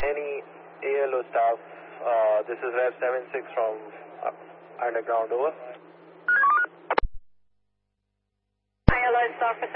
any ALO staff. This is Rev 76 from underground, over. ILO staff